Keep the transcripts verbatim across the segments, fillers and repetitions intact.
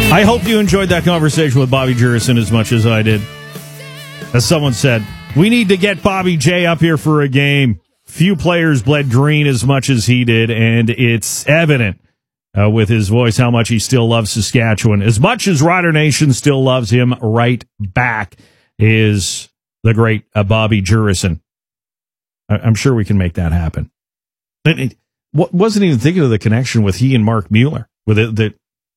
I hope you enjoyed that conversation with Bobby Jurison as much as I did. As someone said, we need to get Bobby J up here for a game. Few players bled green as much as he did, and it's evident uh, with his voice how much he still loves Saskatchewan. As much as Rider Nation still loves him right back is the great uh, Bobby Jurison. I- I'm sure we can make that happen. And it, w- wasn't even thinking of the connection with he and Mark Mueller. With it, that,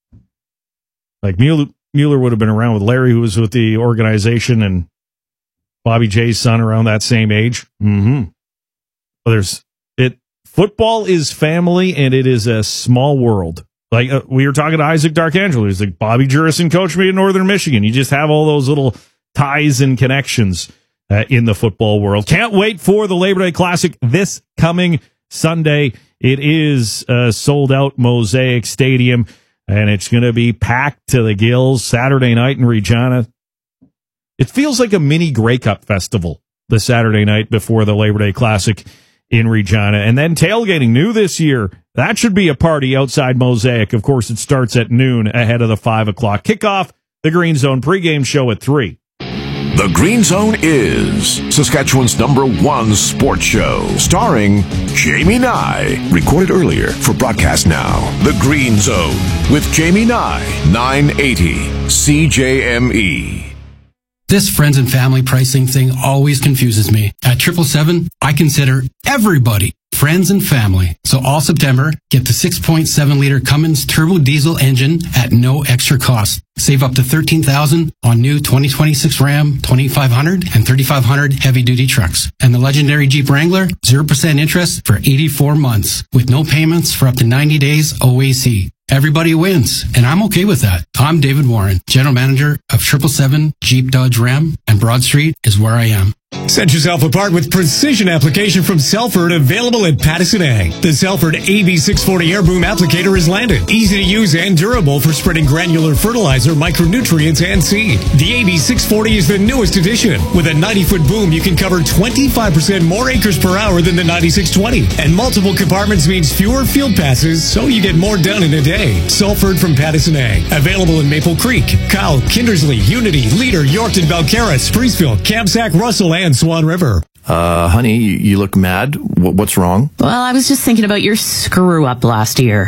like Mueller, Mueller would have been around with Larry, who was with the organization, and Bobby J's son around that same age. Mm-hmm. Well, there's it. Football is family, and it is a small world. Like uh, we were talking to Isaac Darkangelo. He's like, Bobby Jurison coached me in Northern Michigan. You just have all those little ties and connections uh, in the football world. Can't wait for the Labor Day Classic this coming Sunday. It is uh, sold out Mosaic Stadium, and it's going to be packed to the gills Saturday night in Regina. It feels like a mini Grey Cup festival the Saturday night before the Labor Day Classic in Regina. And then tailgating new this year. That should be a party outside Mosaic. Of course, it starts at noon ahead of the five o'clock kickoff. The Green Zone pregame show at three. The Green Zone is Saskatchewan's number one sports show, starring Jamie Nye. Recorded earlier for broadcast now. The Green Zone with Jamie Nye, nine eighty C J M E. This friends and family pricing thing always confuses me. At triple seven, I consider everybody friends and family. So all September, get the six point seven liter Cummins turbo diesel engine at no extra cost. Save up to thirteen thousand dollars on new twenty twenty-six Ram twenty-five hundred and thirty-five hundred heavy-duty trucks. And the legendary Jeep Wrangler, zero percent interest for eighty-four months with no payments for up to ninety days O A C. Everybody wins, and I'm okay with that. I'm David Warren, General Manager of triple seven Jeep Dodge Ram, and Broad Street is where I am. Set yourself apart with precision application from Selford, available at Pattison Ag. The Selford A B six forty air boom applicator is landed. Easy to use and durable for spreading granular fertilizer, micronutrients, and seed. The A B six forty is the newest addition. With a ninety-foot boom, you can cover twenty-five percent more acres per hour than the ninety-six twenty. And multiple compartments means fewer field passes, so you get more done in a day. Selford from Pattison Ag. Available in Maple Creek, Kyle, Kindersley, Unity, Leader, Yorkton, Belcarra, Spreesville, Kamsack, Russell, and Swan River. Uh, honey, you, you look mad. W- what's wrong? Well, I was just thinking about your screw up last year.